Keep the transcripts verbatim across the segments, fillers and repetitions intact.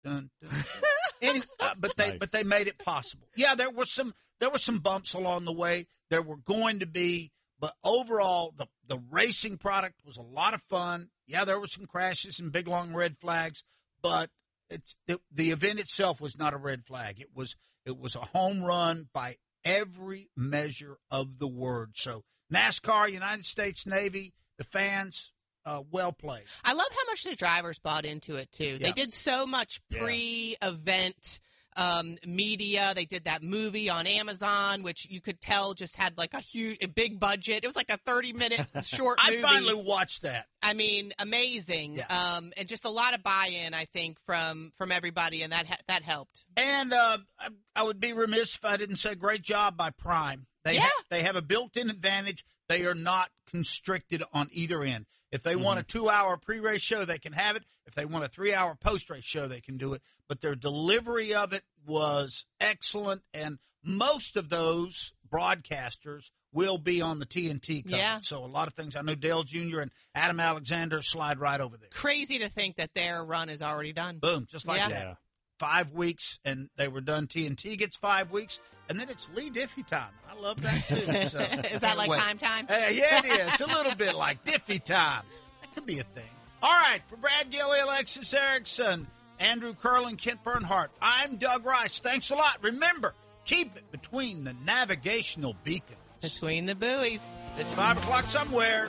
dun, dun. Anyway, uh, but they Nice. but they made it possible. Yeah, there were some there were some bumps along the way. There were going to be, but overall, the the racing product was a lot of fun. Yeah, there were some crashes and big long red flags, but it's the, the event itself was not a red flag. It was it was a home run by every measure of the word. So NASCAR, United States Navy, the fans, uh, well played. I love how much the drivers bought into it, too. Yeah. They did so much Yeah. pre-event um, media. They did that movie on Amazon, which you could tell just had like a huge, a big budget. It was like a thirty-minute short I movie. finally watched that. I mean, amazing. Yeah. Um, and just a lot of buy-in, I think, from from everybody, and that ha- that helped. And uh, I, I would be remiss if I didn't say great job by Prime. They Yeah. ha- they have a built-in advantage. They are not constricted on either end. If they want a two-hour pre-race show, they can have it. If they want a three-hour post-race show, they can do it. But their delivery of it was excellent, and most of those broadcasters will be on the T N T coverage. Yeah. So a lot of things. I know Dale Junior and Adam Alexander slide right over there. Crazy to think that their run is already done. Boom, just like Yeah. that. Yeah. Five weeks, and they were done. T N T gets five weeks, and then it's Lee Diffie time. I love that, too. So, Is that like Wait. time time? Uh, yeah, it is. It's a little bit like Diffie time. That could be a thing. All right, for Brad Gilly, Alexis Erickson, Andrew Curlin, Kent Bernhardt, I'm Doug Rice. Thanks a lot. Remember, keep it between the navigational beacons. Between the buoys. It's five o'clock somewhere.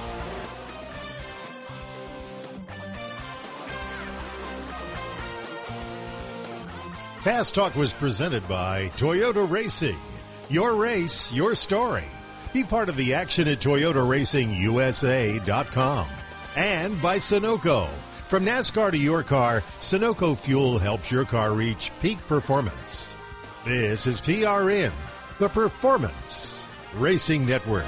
Fast Talk was presented by Toyota Racing. Your race, your story. Be part of the action at Toyota Racing U S A dot com. And by Sunoco. From NASCAR to your car, Sunoco Fuel helps your car reach peak performance. This is P R N, the Performance Racing Network.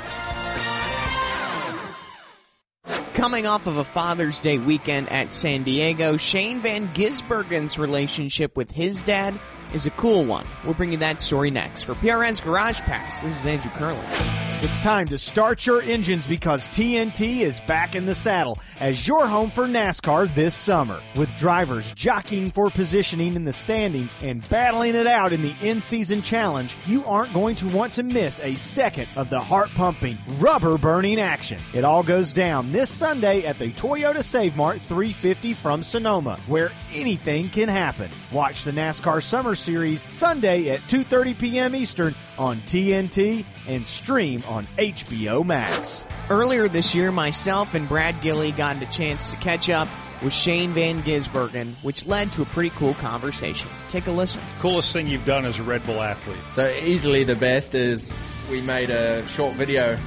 Coming off of a Father's Day weekend at San Diego, Shane Van Gisbergen's relationship with his dad is a cool one. We'll bring you that story next. For P R N's Garage Pass, this is Andrew Curlin. It's time to start your engines because T N T is back in the saddle as your home for NASCAR this summer. With drivers jockeying for positioning in the standings and battling it out in the in-season challenge, you aren't going to want to miss a second of the heart-pumping, rubber-burning action. It all goes down this Sunday at the Toyota Save Mart three fifty from Sonoma, where anything can happen. Watch the NASCAR Summer Series Sunday at two thirty p.m. Eastern on T N T and stream on H B O Max. Earlier this year, myself and Brad Gilly got a chance to catch up with Shane Van Gisbergen, which led to a pretty cool conversation. Take a listen. Coolest thing you've done as a Red Bull athlete? So easily the best is we made a short video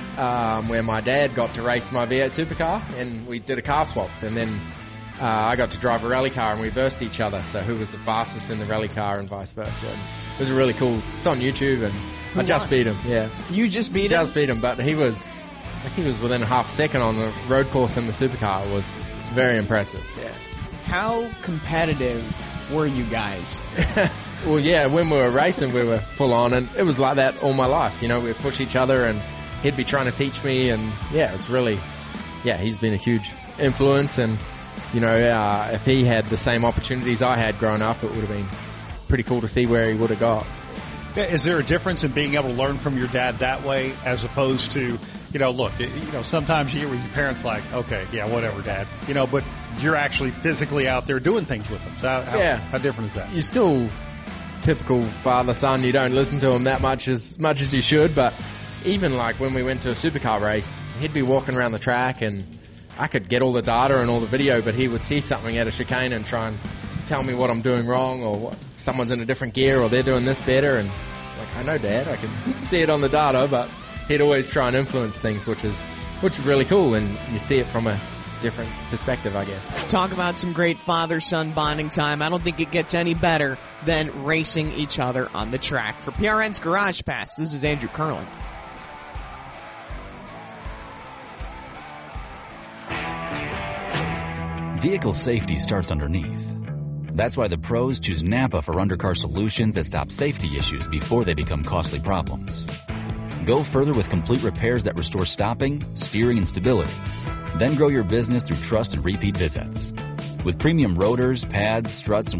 um, where my dad got to race my V eight supercar, and we did a car swaps, and then uh, I got to drive a rally car, and we versed each other. So who was the fastest in the rally car, and vice versa. And it was really cool. It's on YouTube, and Who I just won? beat him. Yeah, You just beat just him? beat him, but he was, I think he was within a half second on the road course in the supercar. It was very impressive. Yeah. How competitive were you guys? Well, yeah, when we were racing, we were full on, and it was like that all my life. You know, we'd push each other, and he'd be trying to teach me, and yeah, it's really, yeah, he's been a huge influence, and you know, uh, if he had the same opportunities I had growing up, it would have been pretty cool to see where he would have got. Yeah, is there a difference in being able to learn from your dad that way as opposed to, you know, look, you know, sometimes you hear with your parents like, okay, yeah, whatever, Dad, you know, but you're actually physically out there doing things with them. So how, how, Yeah. how different is that? You're still typical father-son. You don't listen to him that much as much as you should, but even like when we went to a supercar race, he'd be walking around the track, and I could get all the data and all the video, but he would see something at a chicane and try and tell me what I'm doing wrong, or what, someone's in a different gear, or they're doing this better, and like, I know, Dad, I can see it on the data, but he'd always try and influence things, which is which is really cool, and you see it from a different perspective, I guess. Talk about some great father-son bonding time. I don't think it gets any better than racing each other on the track. For P R N's Garage Pass, this is Andrew Curlin. Vehicle safety starts underneath. That's why the pros choose Napa for undercar solutions that stop safety issues before they become costly problems. Go further with complete repairs that restore stopping, steering, and stability. Then grow your business through trust and repeat visits. With premium rotors, pads, struts, and